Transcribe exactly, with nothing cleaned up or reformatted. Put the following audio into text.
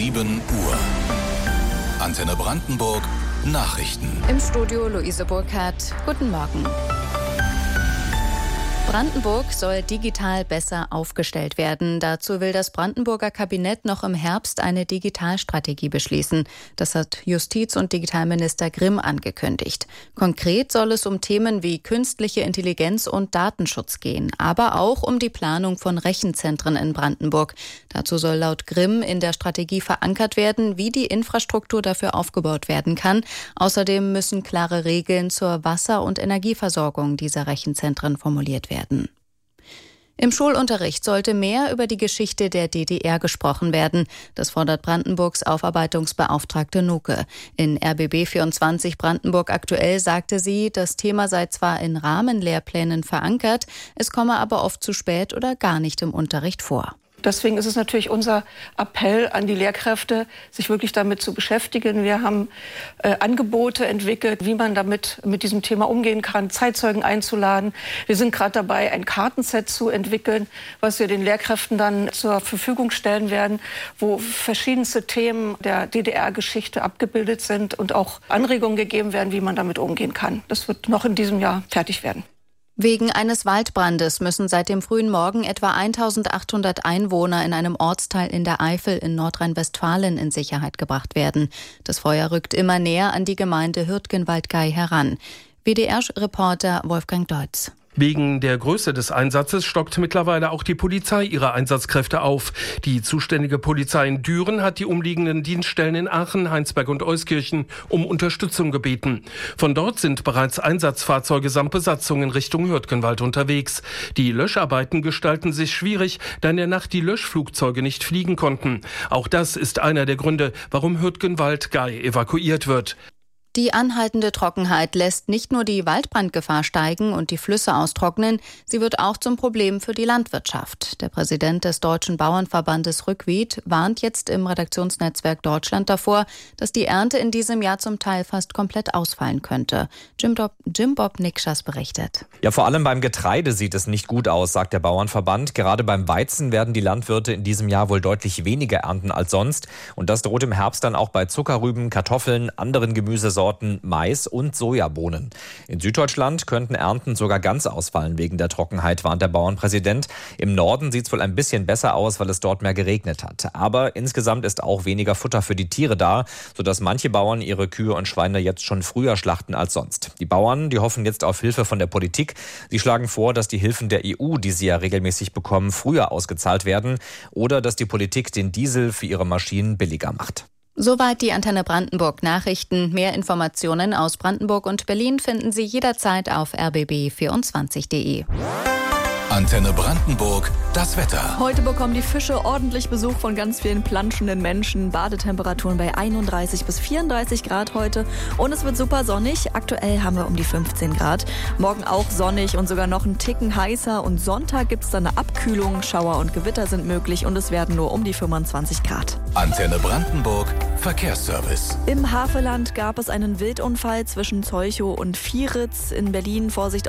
sieben Uhr. Antenne Brandenburg Nachrichten. Im Studio Luise Burkhardt. Guten Morgen. Brandenburg soll digital besser aufgestellt werden. Dazu will das Brandenburger Kabinett noch im Herbst eine Digitalstrategie beschließen. Das hat Justiz- und Digitalminister Grimm angekündigt. Konkret soll es um Themen wie künstliche Intelligenz und Datenschutz gehen, aber auch um die Planung von Rechenzentren in Brandenburg. Dazu soll laut Grimm in der Strategie verankert werden, wie die Infrastruktur dafür aufgebaut werden kann. Außerdem müssen klare Regeln zur Wasser- und Energieversorgung dieser Rechenzentren formuliert werden. Im Schulunterricht sollte mehr über die Geschichte der D D R gesprochen werden. Das fordert Brandenburgs Aufarbeitungsbeauftragte Nuke. In R B B vierundzwanzig Brandenburg aktuell sagte sie, das Thema sei zwar in Rahmenlehrplänen verankert, es komme aber oft zu spät oder gar nicht im Unterricht vor. Deswegen ist es natürlich unser Appell an die Lehrkräfte, sich wirklich damit zu beschäftigen. Wir haben äh, Angebote entwickelt, wie man damit mit diesem Thema umgehen kann, Zeitzeugen einzuladen. Wir sind gerade dabei, ein Kartenset zu entwickeln, was wir den Lehrkräften dann zur Verfügung stellen werden, wo verschiedenste Themen der D D R-Geschichte abgebildet sind und auch Anregungen gegeben werden, wie man damit umgehen kann. Das wird noch in diesem Jahr fertig werden. Wegen eines Waldbrandes müssen seit dem frühen Morgen etwa eintausendachthundert Einwohner in einem Ortsteil in der Eifel in Nordrhein-Westfalen in Sicherheit gebracht werden. Das Feuer rückt immer näher an die Gemeinde Hürtgenwaldgei heran. W D R-Reporter Wolfgang Deutz. Wegen der Größe des Einsatzes stockt mittlerweile auch die Polizei ihre Einsatzkräfte auf. Die zuständige Polizei in Düren hat die umliegenden Dienststellen in Aachen, Heinsberg und Euskirchen um Unterstützung gebeten. Von dort sind bereits Einsatzfahrzeuge samt Besatzung in Richtung Hürtgenwald unterwegs. Die Löscharbeiten gestalten sich schwierig, da in der Nacht die Löschflugzeuge nicht fliegen konnten. Auch das ist einer der Gründe, warum Hürtgenwaldgei evakuiert wird. Die anhaltende Trockenheit lässt nicht nur die Waldbrandgefahr steigen und die Flüsse austrocknen, sie wird auch zum Problem für die Landwirtschaft. Der Präsident des Deutschen Bauernverbandes Rückwied warnt jetzt im Redaktionsnetzwerk Deutschland davor, dass die Ernte in diesem Jahr zum Teil fast komplett ausfallen könnte. Jim, Bob, Jim Bob Nikschas berichtet. Ja, vor allem beim Getreide sieht es nicht gut aus, sagt der Bauernverband. Gerade beim Weizen werden die Landwirte in diesem Jahr wohl deutlich weniger ernten als sonst. Und das droht im Herbst dann auch bei Zuckerrüben, Kartoffeln, anderen Gemüsesorten, Mais und Sojabohnen. In Süddeutschland könnten Ernten sogar ganz ausfallen wegen der Trockenheit, warnt der Bauernpräsident. Im Norden sieht es wohl ein bisschen besser aus, weil es dort mehr geregnet hat. Aber insgesamt ist auch weniger Futter für die Tiere da, sodass manche Bauern ihre Kühe und Schweine jetzt schon früher schlachten als sonst. Die Bauern, die hoffen jetzt auf Hilfe von der Politik. Sie schlagen vor, dass die Hilfen der E U, die sie ja regelmäßig bekommen, früher ausgezahlt werden oder dass die Politik den Diesel für ihre Maschinen billiger macht. Soweit die Antenne Brandenburg Nachrichten. Mehr Informationen aus Brandenburg und Berlin finden Sie jederzeit auf r b b vierundzwanzig punkt d e. Antenne Brandenburg, das Wetter. Heute bekommen die Fische ordentlich Besuch von ganz vielen planschenden Menschen. Badetemperaturen bei einunddreißig bis vierunddreißig Grad heute. Und es wird super sonnig. Aktuell haben wir um die fünfzehn Grad. Morgen auch sonnig und sogar noch einen Ticken heißer. Und Sonntag gibt es dann eine Abkühlung. Schauer und Gewitter sind möglich und es werden nur um die fünfundzwanzig Grad. Antenne Brandenburg, Verkehrsservice. Im Havelland gab es einen Wildunfall zwischen Zeuchow und Vieritz. In Berlin Vorsicht